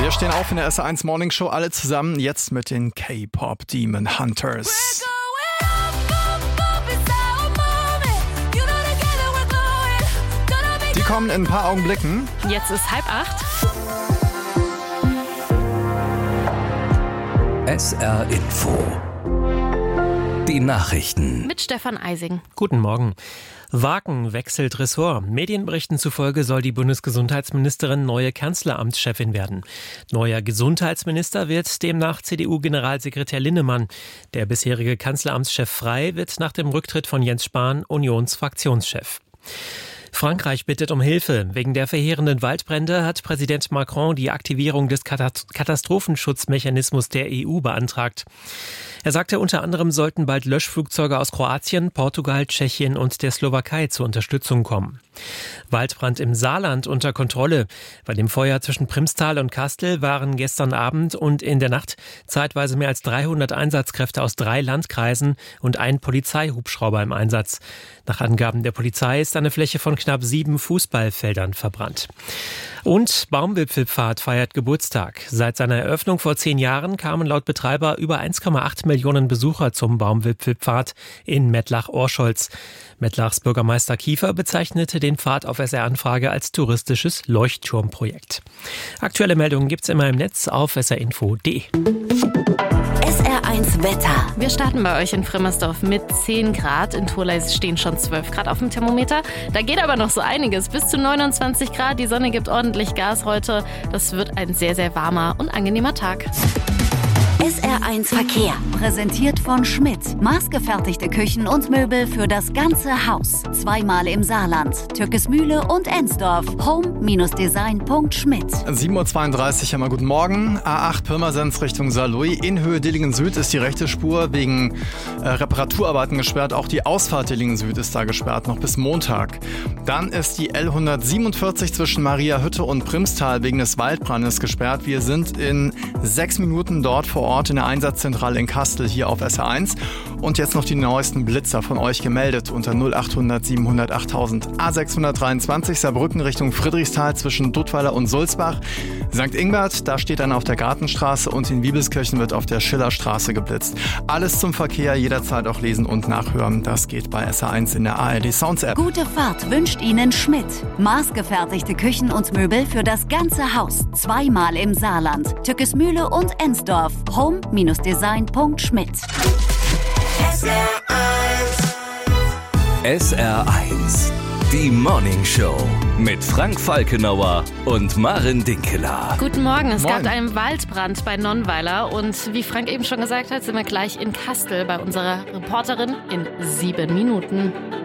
Wir stehen auf in der SR1 Morning Show, alle zusammen, jetzt mit den K-Pop Demon Hunters. Die kommen in ein paar Augenblicken. Jetzt ist 7:30. SR Info. Die Nachrichten. Mit Stefan Eising. Guten Morgen. Wagen wechselt Ressort. Medienberichten zufolge soll die Bundesgesundheitsministerin neue Kanzleramtschefin werden. Neuer Gesundheitsminister wird demnach CDU-Generalsekretär Linnemann. Der bisherige Kanzleramtschef Frey wird nach dem Rücktritt von Jens Spahn Unionsfraktionschef. Frankreich bittet um Hilfe. Wegen der verheerenden Waldbrände hat Präsident Macron die Aktivierung des Katastrophenschutzmechanismus der EU beantragt. Er sagte, unter anderem sollten bald Löschflugzeuge aus Kroatien, Portugal, Tschechien und der Slowakei zur Unterstützung kommen. Waldbrand im Saarland unter Kontrolle. Bei dem Feuer zwischen Primstal und Kastel waren gestern Abend und in der Nacht zeitweise mehr als 300 Einsatzkräfte aus 3 Landkreisen und ein Polizeihubschrauber im Einsatz. Nach Angaben der Polizei ist eine Fläche von knapp 7 Fußballfeldern verbrannt. Und Baumwipfelpfad feiert Geburtstag. Seit seiner Eröffnung vor 10 Jahren kamen laut Betreiber über 1,8 Millionen Besucher zum Baumwipfelpfad in Mettlach-Orscholz. Mettlachs Bürgermeister Kiefer bezeichnete den Pfad auf SR-Anfrage als touristisches Leuchtturmprojekt. Aktuelle Meldungen gibt's immer im Netz auf srinfo.de. SR1 Wetter. Wir starten bei euch in Frimmersdorf mit 10 Grad. In Thurleis stehen schon 12 Grad auf dem Thermometer. Da geht aber noch so einiges. Bis zu 29 Grad. Die Sonne gibt ordentlich Gas heute. Das wird ein sehr, sehr warmer und angenehmer Tag. SR1 Verkehr. Präsentiert von Schmidt. Maßgefertigte Küchen und Möbel für das ganze Haus. 2-mal im Saarland. Türkesmühle und Ensdorf. home-design.schmidt. 7.32 Uhr, einmal guten Morgen. A8 Pirmasens Richtung Saarlouis. In Höhe Dillingen Süd ist die rechte Spur wegen Reparaturarbeiten gesperrt. Auch die Ausfahrt Dillingen Süd ist da gesperrt, noch bis Montag. Dann ist die L147 zwischen Mariahütte und Primstal wegen des Waldbrandes gesperrt. Wir sind in 6 Minuten dort vor Ort in der Einsatzzentrale in Kastel hier auf SR1. Und jetzt noch die neuesten Blitzer von euch gemeldet unter 0800 700 8000. A623 Saarbrücken Richtung Friedrichsthal zwischen Duttweiler und Sulzbach. St. Ingbert, da steht einer auf der Gartenstraße und in Wiebelskirchen wird auf der Schillerstraße geblitzt. Alles zum Verkehr, jederzeit auch lesen und nachhören. Das geht bei SR1 in der ARD Sounds App. Gute Fahrt wünscht Ihnen Schmidt. Maßgefertigte Küchen und Möbel für das ganze Haus. 2-mal im Saarland. Türkesmühle und Ensdorf. home-design.schmidt. SR1. Die Morning Show mit Frank Falkenauer und Maren Dinkeler. Guten Morgen. Es Moin. gab einen Waldbrand bei Nonnweiler. Und wie Frank eben schon gesagt hat, sind wir gleich in Kastel bei unserer Reporterin in 7 Minuten.